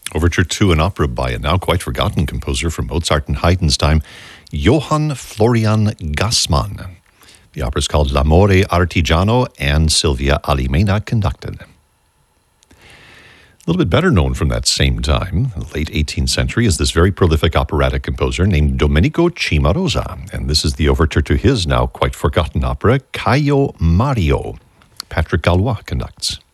Overture to an opera by a now quite forgotten composer from Mozart and Haydn's time, Johann Florian Gassmann. The opera is called L'amore artigiano, and Silvia Alimena conducted. A little bit better known from that same time, the late 18th century, is this very prolific operatic composer named Domenico Cimarosa, and this is the overture to his now quite forgotten opera, Caio Mario. Patrick Gallois conducts.